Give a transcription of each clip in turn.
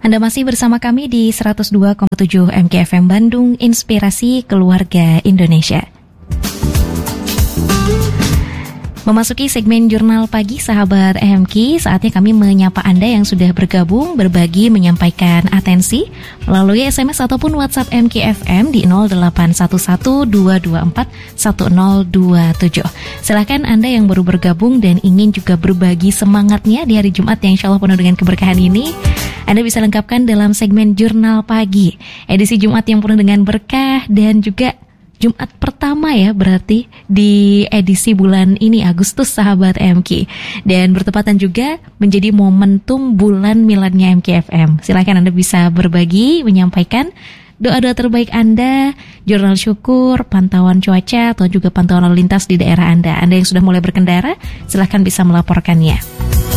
Anda masih bersama kami di 102,7 MKFM Bandung, Inspirasi Keluarga Indonesia. Memasuki segmen Jurnal Pagi Sahabat EMQ, saatnya kami menyapa Anda yang sudah bergabung, berbagi, menyampaikan atensi melalui SMS ataupun WhatsApp MKFM di 0811-224-1027. Silakan Anda yang baru bergabung dan ingin juga berbagi semangatnya di hari Jumat yang insya Allah penuh dengan keberkahan ini, Anda bisa lengkapkan dalam segmen Jurnal Pagi, edisi Jumat yang penuh dengan berkah dan juga Jumat pertama ya berarti di edisi bulan ini Agustus sahabat MK, dan bertepatan juga menjadi momentum bulan miladnya MKFM. Silakan Anda bisa berbagi, menyampaikan doa-doa terbaik Anda, jurnal syukur, pantauan cuaca atau juga pantauan lalu lintas di daerah Anda. Anda yang sudah mulai berkendara, silakan bisa melaporkannya.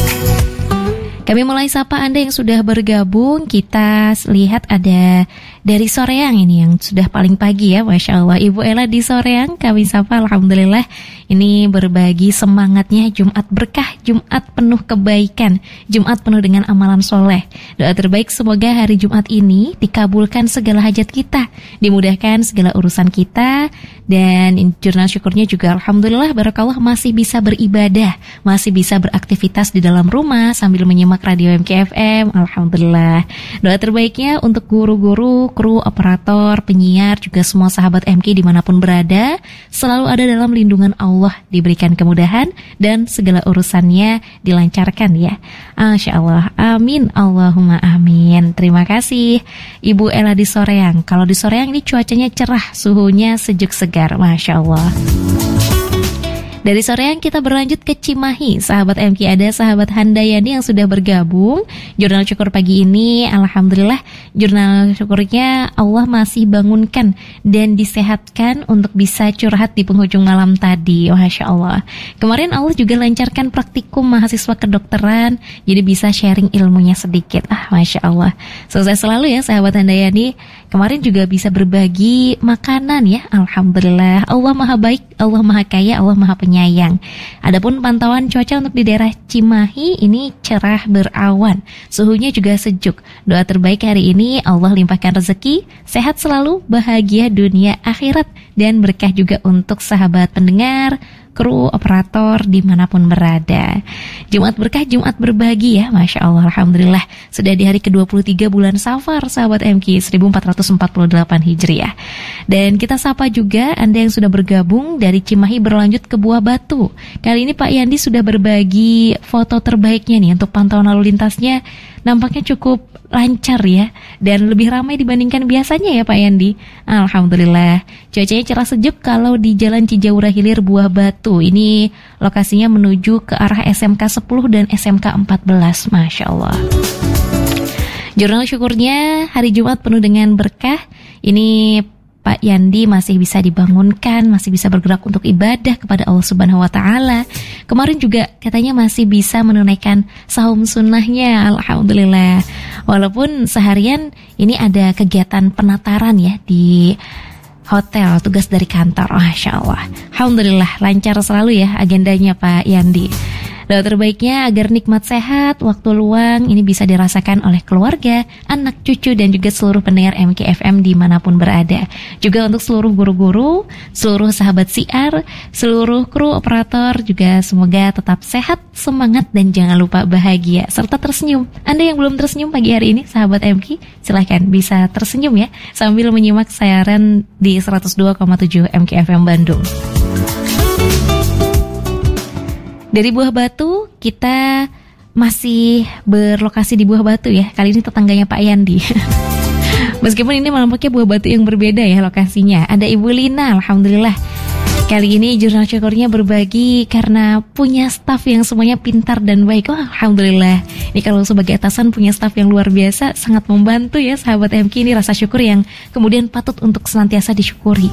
Kami mulai sapa Anda yang sudah bergabung. Kita lihat ada dari Soreang ini yang sudah paling pagi ya, Masya Allah. Ibu Ella di Soreang kami sapa, Alhamdulillah. Ini berbagi semangatnya Jumat berkah, Jumat penuh kebaikan, Jumat penuh dengan amalan soleh. Doa terbaik semoga hari Jumat ini dikabulkan segala hajat kita, dimudahkan segala urusan kita. Dan jurnal syukurnya juga Alhamdulillah, barakallah masih bisa beribadah, masih bisa beraktivitas di dalam rumah sambil menyimak radio MKFM. Alhamdulillah. Doa terbaiknya untuk guru-guru, kru, operator, penyiar, juga semua sahabat MK dimanapun berada, selalu ada dalam lindungan Allah, diberikan kemudahan dan segala urusannya dilancarkan ya. Masya Allah. Amin. Allahumma amin. Terima kasih Ibu Ella di Soreang. Kalau di Soreang ini cuacanya cerah, suhunya sejuk segar. Masya Allah. Dari Soreang kita berlanjut ke Cimahi. Sahabat MK, ada sahabat Handayani yang sudah bergabung. Jurnal syukur pagi ini, Alhamdulillah, jurnal syukurnya Allah masih bangunkan dan disehatkan untuk bisa curhat di penghujung malam tadi. Masya Allah. Kemarin Allah juga lancarkan praktikum mahasiswa kedokteran, jadi bisa sharing ilmunya sedikit. Masya Allah. Sukses selalu ya sahabat Handayani. Kemarin juga bisa berbagi makanan ya. Alhamdulillah. Allah maha baik, Allah maha kaya, Allah maha penyayang. Adapun pantauan cuaca untuk di daerah Cimahi ini cerah berawan, suhunya juga sejuk. Doa terbaik hari ini, Allah limpahkan rezeki, sehat selalu, bahagia dunia akhirat, dan berkah juga untuk sahabat pendengar, kru, operator dimanapun berada. Jumat berkah, Jumat berbagi ya. Masya Allah, Alhamdulillah. Sudah di hari ke-23 bulan Safar sahabat MK 1448 Hijriah. Dan kita sapa juga Anda yang sudah bergabung dari Cimahi berlanjut ke Buah Batu. Kali ini Pak Yandi sudah berbagi foto terbaiknya nih untuk pantauan lalu lintasnya. Nampaknya cukup lancar ya, dan lebih ramai dibandingkan biasanya ya Pak Yandi. Alhamdulillah. Cuacanya cerah sejuk kalau di Jalan Cijaura Hilir Buah Batu. Ini lokasinya menuju ke arah SMK 10 dan SMK 14. Masya Allah. Jurnal syukurnya hari Jumat penuh dengan berkah. Ini Pak Yandi masih bisa dibangunkan, masih bisa bergerak untuk ibadah kepada Allah Subhanahu wa Ta'ala. Kemarin juga katanya masih bisa menunaikan saum sunnahnya, Alhamdulillah. Walaupun seharian ini ada kegiatan penataran ya di hotel, tugas dari kantor. Masya Allah. Alhamdulillah, lancar selalu ya agendanya Pak Yandi. Doa terbaiknya agar nikmat sehat, waktu luang ini bisa dirasakan oleh keluarga, anak cucu, dan juga seluruh pendengar MKFM dimanapun berada. Juga untuk seluruh guru-guru, seluruh sahabat siar, seluruh kru operator juga semoga tetap sehat, semangat, dan jangan lupa bahagia serta tersenyum. Anda yang belum tersenyum pagi hari ini, sahabat MK, silahkan bisa tersenyum ya sambil menyimak siaran di 102,7 MKFM Bandung. Dari Buah Batu, kita masih berlokasi di Buah Batu ya. Kali ini tetangganya Pak Yandi. Meskipun ini nampaknya Buah Batu yang berbeda ya lokasinya. Ada Ibu Lina, Alhamdulillah. Kali ini jurnal syukurnya berbagi karena punya staf yang semuanya pintar dan baik. Alhamdulillah. Ini kalau sebagai atasan punya staf yang luar biasa, sangat membantu ya sahabat MK. Ini rasa syukur yang kemudian patut untuk senantiasa disyukuri.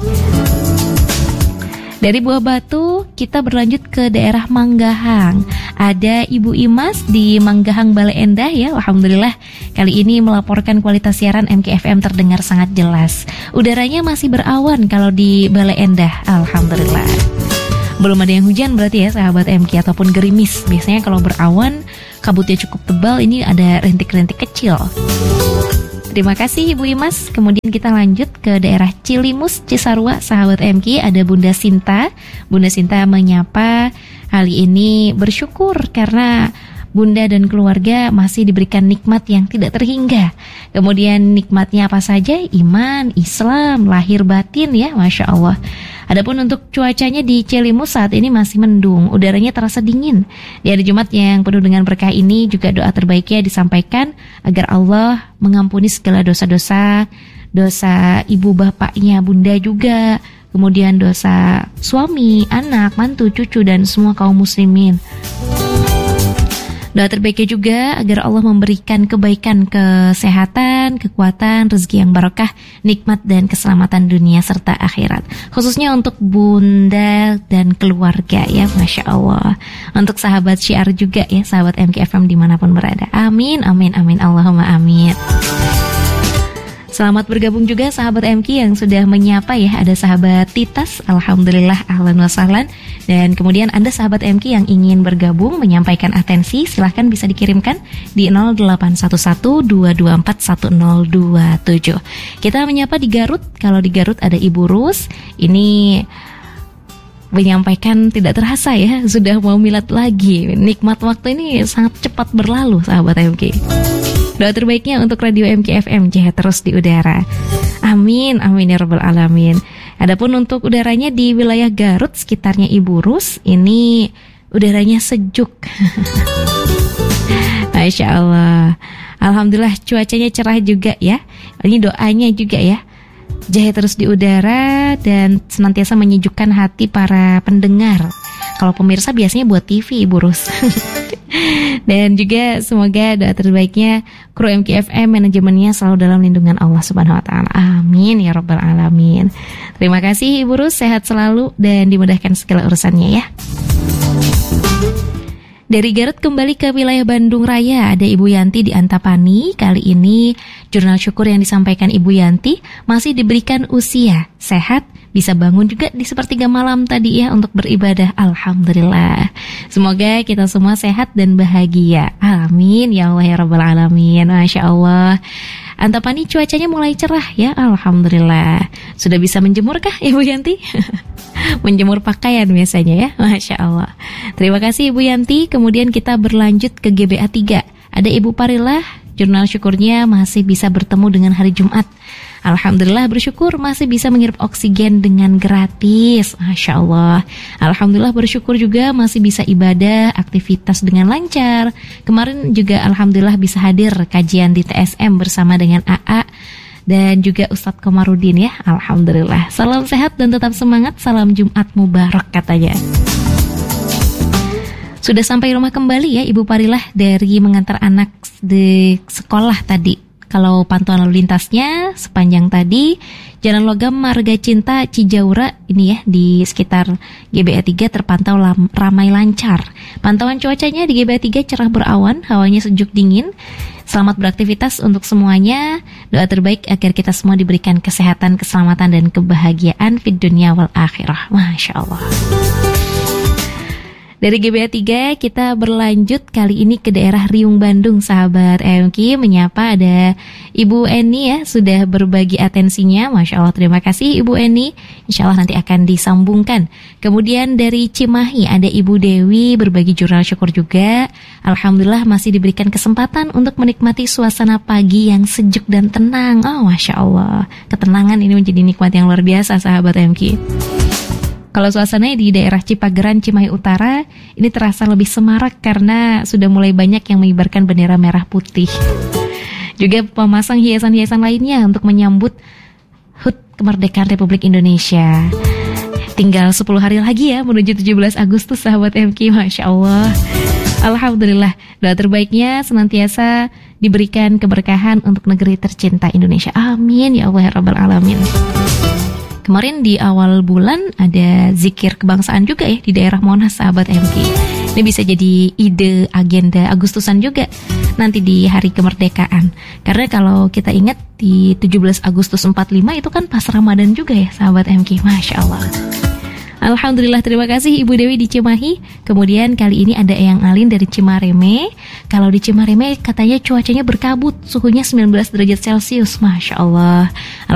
Dari Buah Batu, kita berlanjut ke daerah Manggahang. Ada Ibu Imas di Manggahang Bale Endah ya, Alhamdulillah. Kali ini melaporkan kualitas siaran MKFM terdengar sangat jelas. Udaranya masih berawan kalau di Bale Endah, Alhamdulillah. Belum ada yang hujan berarti ya sahabat MK, ataupun gerimis. Biasanya kalau berawan, kabutnya cukup tebal, ini ada rintik-rintik kecil. Terima kasih Ibu Imas. Kemudian kita lanjut ke daerah Cilimus, Cisarua, sahabat MK. Ada Bunda Sinta. Bunda Sinta menyapa, kali ini bersyukur karena Bunda dan keluarga masih diberikan nikmat yang tidak terhingga. Kemudian nikmatnya apa saja? Iman, Islam, lahir batin ya, Masya Allah. Adapun untuk cuacanya di Cilimus saat ini masih mendung, udaranya terasa dingin. Di hari Jumat yang penuh dengan berkah ini juga doa terbaiknya disampaikan agar Allah mengampuni segala dosa-dosa, dosa ibu bapaknya Bunda juga, kemudian dosa suami, anak, mantu, cucu, dan semua kaum muslimin. Doa terbaiknya juga agar Allah memberikan kebaikan, kesehatan, kekuatan, rezeki yang barokah, nikmat dan keselamatan dunia serta akhirat. Khususnya untuk Bunda dan keluarga ya, Masya Allah. Untuk sahabat syiar juga ya, sahabat MKFM dimanapun berada. Amin, amin, amin, Allahumma amin. Selamat bergabung juga sahabat MK yang sudah menyapa ya. Ada sahabat Titas, Alhamdulillah, ahlan wa sahlan. Dan kemudian Anda sahabat MK yang ingin bergabung, menyampaikan atensi, silahkan bisa dikirimkan di 0811-224-1027. Kita menyapa di Garut. Kalau di Garut ada Ibu Rus. Ini menyampaikan tidak terasa ya, sudah mau milad lagi. Nikmat waktu ini sangat cepat berlalu sahabat MK. Doa terbaiknya untuk Radio MKFM jaya terus di udara. Amin, amin ya rabbal alamin. Adapun untuk udaranya di wilayah Garut sekitarnya Ibu Rus, ini udaranya sejuk. Masya Allah. Alhamdulillah cuacanya cerah juga ya. Ini doanya juga ya, jaya terus di udara dan senantiasa menyejukkan hati para pendengar. Kalau pemirsa biasanya buat TV Ibu Rus. Dan juga semoga doa terbaiknya kru MKFM manajemennya selalu dalam lindungan Allah Subhanahu wa taala. Amin ya rabbal alamin. Terima kasih Ibu Rus, sehat selalu dan dimudahkan segala urusannya ya. Dari Garut kembali ke wilayah Bandung Raya, ada Ibu Yanti di Antapani. Kali ini jurnal syukur yang disampaikan Ibu Yanti masih diberikan usia, sehat, bisa bangun juga di sepertiga malam tadi ya untuk beribadah. Alhamdulillah. Semoga kita semua sehat dan bahagia. Amin ya Allah ya rabbal alamin. Masya Allah. Antapani cuacanya mulai cerah ya, Alhamdulillah. Sudah bisa menjemurkah Ibu Yanti? Menjemur pakaian biasanya ya, Masya Allah. Terima kasih Ibu Yanti. Kemudian kita berlanjut ke GBA 3. Ada Ibu Parilah, jurnal syukurnya masih bisa bertemu dengan hari Jumat. Alhamdulillah bersyukur masih bisa menghirup oksigen dengan gratis. Masya Allah. Alhamdulillah bersyukur juga masih bisa ibadah, aktivitas dengan lancar. Kemarin juga Alhamdulillah bisa hadir kajian di TSM bersama dengan AA dan juga Ustadz Komarudin ya. Alhamdulillah. Salam sehat dan tetap semangat. Salam Jumat Mubarak katanya. Sudah sampai rumah kembali ya Ibu Parilah dari mengantar anak di sekolah tadi. Kalau pantauan lalu lintasnya sepanjang tadi Jalan Logam Marga Cinta Cijaura ini ya di sekitar GBA 3 terpantau ramai lancar. Pantauan cuacanya di GBA 3 cerah berawan, hawanya sejuk dingin. Selamat beraktivitas untuk semuanya. Doa terbaik agar kita semua diberikan kesehatan, keselamatan dan kebahagiaan fid dunya wal akhirah. Masya Allah. Dari GBA 3 kita berlanjut kali ini ke daerah Riung Bandung sahabat EMK. Menyapa ada Ibu Eni ya, sudah berbagi atensinya. Masya Allah, terima kasih Ibu Eni. Insya Allah nanti akan disambungkan. Kemudian dari Cimahi ada Ibu Dewi berbagi jurnal syukur juga. Alhamdulillah masih diberikan kesempatan untuk menikmati suasana pagi yang sejuk dan tenang. Oh Masya Allah, ketenangan ini menjadi nikmat yang luar biasa sahabat EMK. Kalau suasananya di daerah Cipageran, Cimahi Utara, ini terasa lebih semarak karena sudah mulai banyak yang mengibarkan bendera merah putih. Juga pemasang hiasan-hiasan lainnya untuk menyambut HUT Kemerdekaan Republik Indonesia. Tinggal 10 hari lagi ya menuju 17 Agustus sahabat MK, Masya Allah. Alhamdulillah, doa terbaiknya senantiasa diberikan keberkahan untuk negeri tercinta Indonesia. Amin ya Allah ya Rabbal Alamin. Kemarin di awal bulan ada zikir kebangsaan juga ya di daerah Monas sahabat MK. Ini bisa jadi ide agenda Agustusan juga nanti di hari kemerdekaan. Karena kalau kita ingat di 17 Agustus 45 itu kan pas Ramadan juga ya sahabat MK. Masya Allah. Alhamdulillah, terima kasih Ibu Dewi di Cimahi. Kemudian kali ini ada Eyang Alin dari Cimareme. Kalau di Cimareme katanya cuacanya berkabut, suhunya 19 derajat Celcius. Masya Allah.